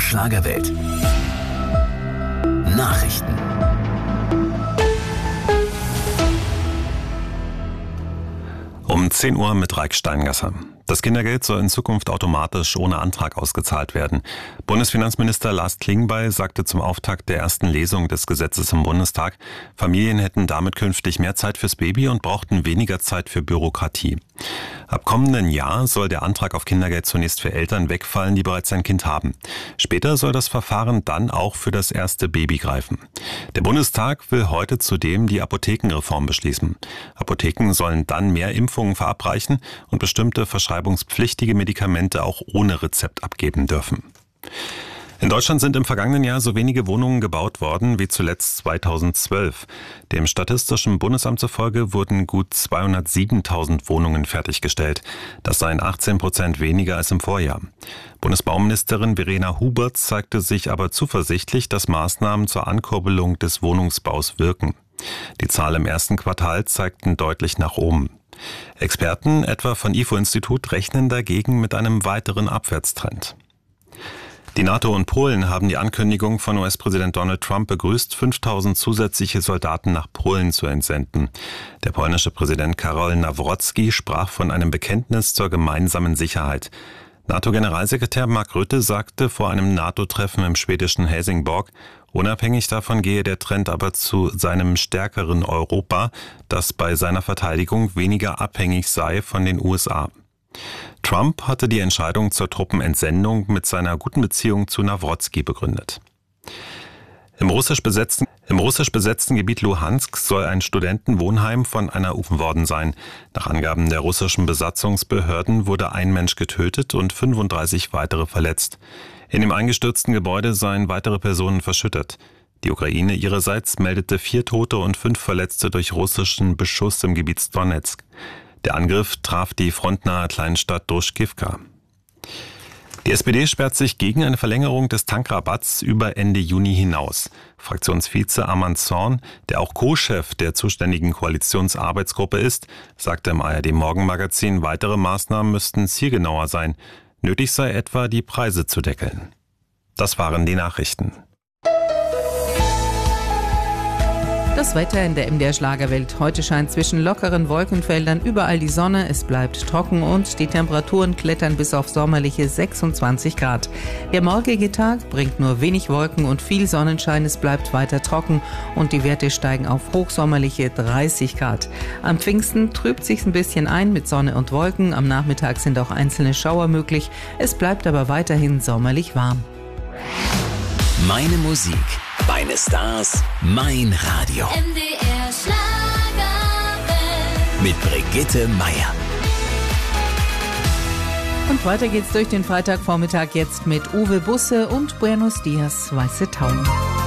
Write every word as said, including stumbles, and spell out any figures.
Schlagerwelt. Nachrichten. Um zehn Uhr mit Raik Steingasser. Das Kindergeld soll in Zukunft automatisch ohne Antrag ausgezahlt werden. Bundesfinanzminister Lars Klingbeil sagte zum Auftakt der ersten Lesung des Gesetzes im Bundestag, Familien hätten damit künftig mehr Zeit fürs Baby und brauchten weniger Zeit für Bürokratie. Ab kommenden Jahr soll der Antrag auf Kindergeld zunächst für Eltern wegfallen, die bereits ein Kind haben. Später soll das Verfahren dann auch für das erste Baby greifen. Der Bundestag will heute zudem die Apothekenreform beschließen. Apotheken sollen dann mehr Impfungen verabreichen und bestimmte verschreibungspflichtige Medikamente auch ohne Rezept abgeben dürfen. In Deutschland sind im vergangenen Jahr so wenige Wohnungen gebaut worden wie zuletzt zweitausendzwölf. Dem Statistischen Bundesamt zufolge wurden gut zweihundertsiebentausend Wohnungen fertiggestellt. Das seien achtzehn Prozent weniger als im Vorjahr. Bundesbauministerin Verena Hubert zeigte sich aber zuversichtlich, dass Maßnahmen zur Ankurbelung des Wohnungsbaus wirken. Die Zahlen im ersten Quartal zeigten deutlich nach oben. Experten, etwa von I F O-Institut, rechnen dagegen mit einem weiteren Abwärtstrend. Die NATO und Polen haben die Ankündigung von U S-Präsident Donald Trump begrüßt, fünftausend zusätzliche Soldaten nach Polen zu entsenden. Der polnische Präsident Karol Nawrocki sprach von einem Bekenntnis zur gemeinsamen Sicherheit. NATO-Generalsekretär Mark Rutte sagte vor einem NATO-Treffen im schwedischen Helsingborg, unabhängig davon gehe der Trend aber zu seinem stärkeren Europa, das bei seiner Verteidigung weniger abhängig sei von den U S A. Trump hatte die Entscheidung zur Truppenentsendung mit seiner guten Beziehung zu Nawrocki begründet. Im russisch besetzten, im russisch besetzten Gebiet Luhansk soll ein Studentenwohnheim von einer U worden sein. Nach Angaben der russischen Besatzungsbehörden wurde ein Mensch getötet und fünfunddreißig weitere verletzt. In dem eingestürzten Gebäude seien weitere Personen verschüttet. Die Ukraine ihrerseits meldete vier Tote und fünf Verletzte durch russischen Beschuss im Gebiet Donetsk. Der Angriff traf die frontnahe Kleinstadt Druschkivka. Die S P D sperrt sich gegen eine Verlängerung des Tankrabatts über Ende Juni hinaus. Fraktionsvize Arman Zorn, der auch Co-Chef der zuständigen Koalitionsarbeitsgruppe ist, sagte im A R D-Morgenmagazin, weitere Maßnahmen müssten zielgenauer sein. Nötig sei etwa, die Preise zu deckeln. Das waren die Nachrichten. Das Wetter in der M D R Schlagerwelt. Heute scheint zwischen lockeren Wolkenfeldern überall die Sonne. Es bleibt trocken und die Temperaturen klettern bis auf sommerliche sechsundzwanzig Grad. Der morgige Tag bringt nur wenig Wolken und viel Sonnenschein. Es bleibt weiter trocken und die Werte steigen auf hochsommerliche dreißig Grad. Am Pfingsten trübt sich's ein bisschen ein mit Sonne und Wolken. Am Nachmittag sind auch einzelne Schauer möglich. Es bleibt aber weiterhin sommerlich warm. Meine Musik, meine Stars, mein Radio. M D R Schlagerwelt. Mit Brigitte Meier. Und weiter geht's durch den Freitagvormittag jetzt mit Uwe Busse und Buenos Dias, Weiße Tauen.